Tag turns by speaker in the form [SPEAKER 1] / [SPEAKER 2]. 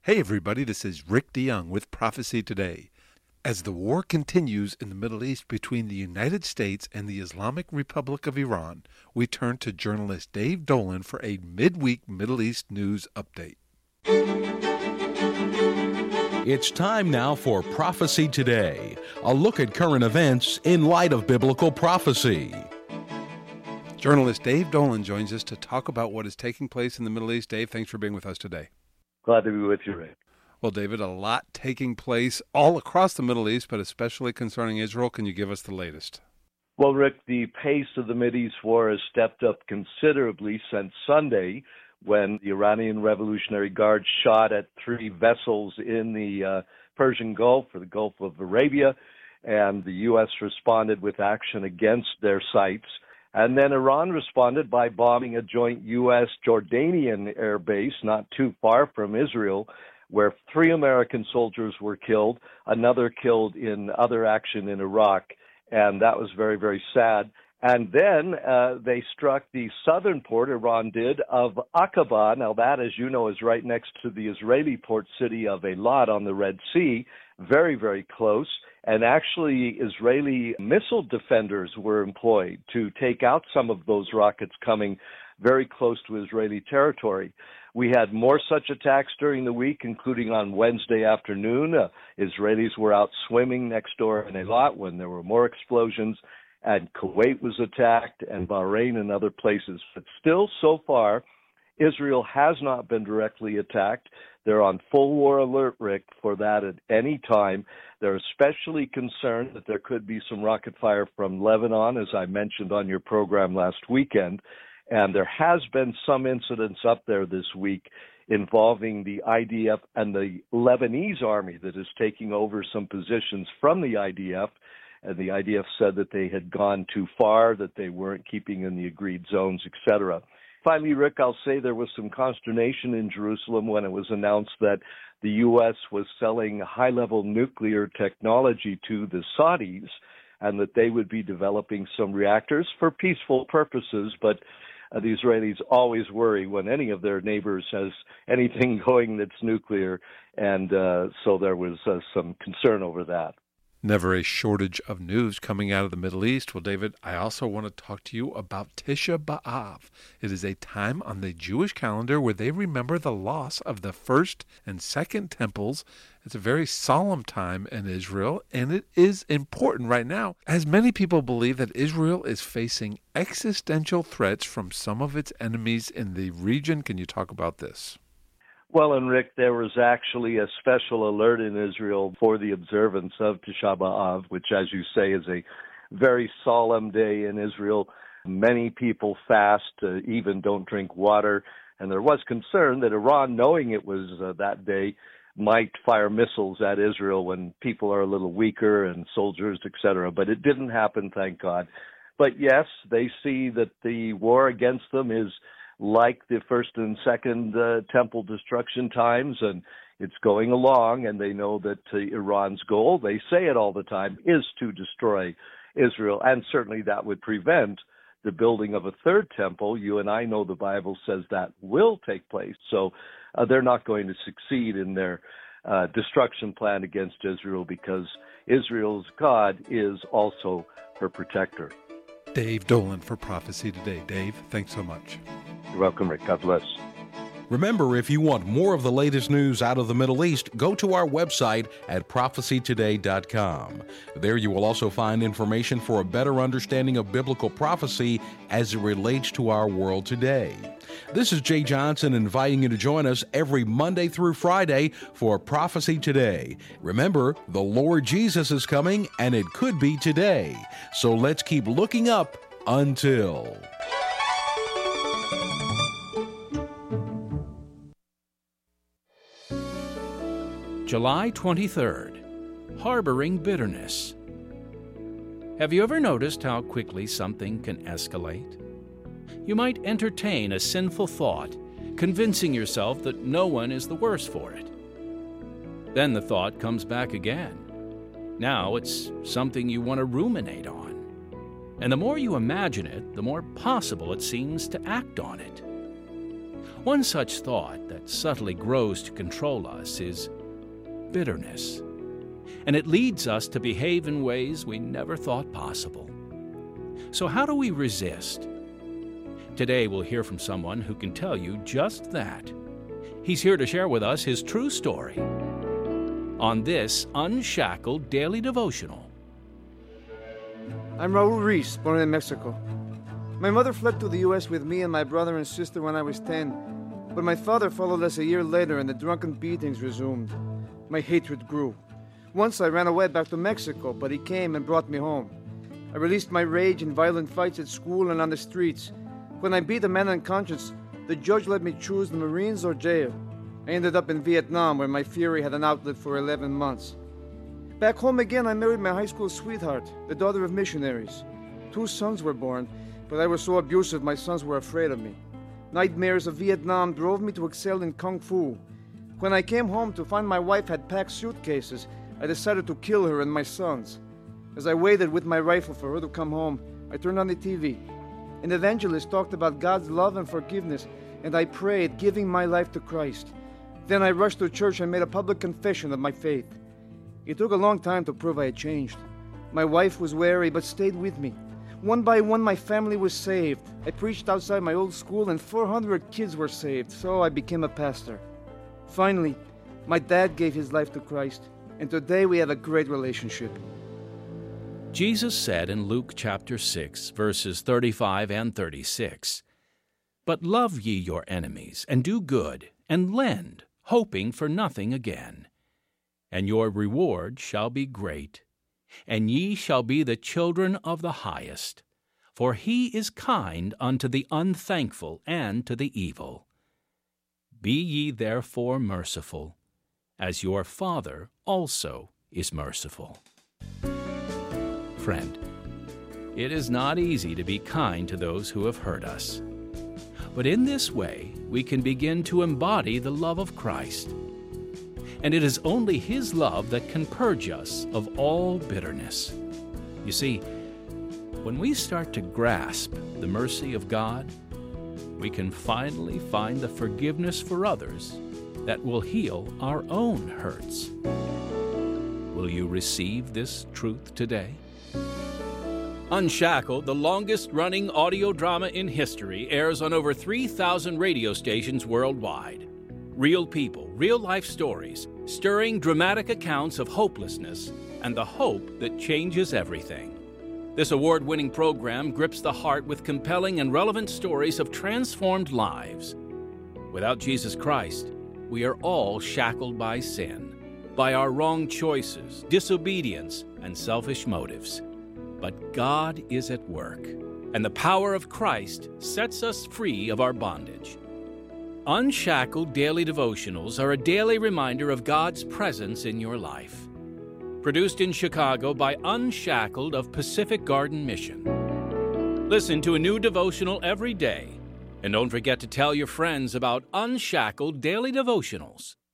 [SPEAKER 1] Hey everybody, this is Rick DeYoung with Prophecy Today. As the war continues in the Middle East between the United States and the Islamic Republic of Iran, we turn to journalist Dave Dolan for a midweek Middle East news update.
[SPEAKER 2] It's time now for Prophecy Today, a look at current events in light of biblical prophecy.
[SPEAKER 1] Journalist Dave Dolan joins us to talk about what is taking place in the Middle East. Dave, thanks for being with us today.
[SPEAKER 3] Glad to be with you, Rick.
[SPEAKER 1] Well, David, a lot taking place all across the Middle East, but especially concerning Israel. Can you give us the latest?
[SPEAKER 3] Well, Rick, the pace of the Mideast war has stepped up considerably since Sunday when the Iranian Revolutionary Guard shot at 3 vessels in the Persian Gulf, or the Gulf of Arabia, and the U.S. responded with action against their sites. And then Iran responded by bombing a joint U.S.-Jordanian air base not too far from Israel, where 3 American soldiers were killed, another killed in other action in Iraq, and that was very, very sad. And then they struck the southern port, Iran did, of Aqaba. Now that, as you know, is right next to the Israeli port city of Eilat on the Red Sea, very, very close. And actually, Israeli missile defenders were employed to take out some of those rockets coming very close to Israeli territory. We had more such attacks during the week, including on Wednesday afternoon. Israelis were out swimming next door in Eilat when there were more explosions, and Kuwait was attacked, and Bahrain and other places. But still, so far, Israel has not been directly attacked. They're on full war alert, Rick, for that at any time. They're especially concerned that there could be some rocket fire from Lebanon, as I mentioned on your program last weekend. And there has been some incidents up there this week involving the IDF and the Lebanese army that is taking over some positions from the IDF. And the IDF said that they had gone too far, that they weren't keeping in the agreed zones, etc. Finally, Rick, I'll say there was some consternation in Jerusalem when it was announced that the U.S. was selling high-level nuclear technology to the Saudis and that they would be developing some reactors for peaceful purposes, but the Israelis always worry when any of their neighbors has anything going that's nuclear, and so there was some concern over that.
[SPEAKER 1] Never a shortage of news coming out of the Middle East. Well, David, I also want to talk to you about Tisha B'Av. It is a time on the Jewish calendar where they remember the loss of the first and second temples. It's a very solemn time in Israel, and it is important right now, as many people believe that Israel is facing existential threats from some of its enemies in the region. Can you talk about this?
[SPEAKER 3] Well, and Rick, there was actually a special alert in Israel for the observance of Tisha B'Av, which, as you say, is a very solemn day in Israel. Many people fast, even don't drink water, and there was concern that Iran, knowing it was that day, might fire missiles at Israel when people are a little weaker and soldiers, etc. But it didn't happen, thank God. But yes, they see that the war against them is like the first and second temple destruction times, and it's going along, and they know that Iran's goal, they say it all the time, is to destroy Israel, and certainly that would prevent the building of a third temple. You and I know the Bible says that will take place, so they're not going to succeed in their destruction plan against Israel because Israel's God is also her protector.
[SPEAKER 1] Dave Dolan for Prophecy Today. Dave, thanks so much.
[SPEAKER 3] You're welcome, Rick. God bless.
[SPEAKER 2] Remember, if you want more of the latest news out of the Middle East, go to our website at prophecytoday.com. There you will also find information for a better understanding of biblical prophecy as it relates to our world today. This is Jay Johnson inviting you to join us every Monday through Friday for Prophecy Today. Remember, the Lord Jesus is coming, and it could be today. So let's keep looking up until...
[SPEAKER 4] July 23rd, Harboring Bitterness. Have you ever noticed how quickly something can escalate? You might entertain a sinful thought, convincing yourself that no one is the worse for it. Then the thought comes back again. Now it's something you want to ruminate on. And the more you imagine it, the more possible it seems to act on it. One such thought that subtly grows to control us is bitterness, and it leads us to behave in ways we never thought possible. So how do we resist? Today we'll hear from someone who can tell you just that. He's here to share with us his true story on this Unshackled Daily Devotional.
[SPEAKER 5] I'm Raul Reese, born in Mexico. My mother fled to the U.S. with me and my brother and sister when I was 10, but my father followed us a year later and the drunken beatings resumed. My hatred grew. Once I ran away back to Mexico, but he came and brought me home. I released my rage in violent fights at school and on the streets. When I beat a man unconscious, the judge let me choose the Marines or jail. I ended up in Vietnam, where my fury had an outlet for 11 months. Back home again, I married my high school sweetheart, the daughter of missionaries. 2 sons were born, but I was so abusive my sons were afraid of me. Nightmares of Vietnam drove me to excel in Kung Fu. When I came home to find my wife had packed suitcases, I decided to kill her and my sons. As I waited with my rifle for her to come home, I turned on the TV. An evangelist talked about God's love and forgiveness, and I prayed, giving my life to Christ. Then I rushed to church and made a public confession of my faith. It took a long time to prove I had changed. My wife was wary, but stayed with me. One by one, my family was saved. I preached outside my old school, and 400 kids were saved, so I became a pastor. Finally, my dad gave his life to Christ, and today we have a great relationship.
[SPEAKER 4] Jesus said in Luke chapter 6, verses 35 and 36, "But love ye your enemies, and do good, and lend, hoping for nothing again. And your reward shall be great, and ye shall be the children of the highest. For he is kind unto the unthankful and to the evil. Be ye therefore merciful, as your Father also is merciful." Friend, it is not easy to be kind to those who have hurt us. But in this way, we can begin to embody the love of Christ. And it is only His love that can purge us of all bitterness. You see, when we start to grasp the mercy of God, we can finally find the forgiveness for others that will heal our own hurts. Will you receive this truth today? Unshackled, the longest-running audio drama in history, airs on over 3,000 radio stations worldwide. Real people, real-life stories, stirring dramatic accounts of hopelessness and the hope that changes everything. This award-winning program grips the heart with compelling and relevant stories of transformed lives. Without Jesus Christ, we are all shackled by sin, by our wrong choices, disobedience, and selfish motives. But God is at work, and the power of Christ sets us free of our bondage. Unshackled Daily Devotionals are a daily reminder of God's presence in your life. Produced in Chicago by Unshackled of Pacific Garden Mission. Listen to a new devotional every day, and don't forget to tell your friends about Unshackled Daily Devotionals.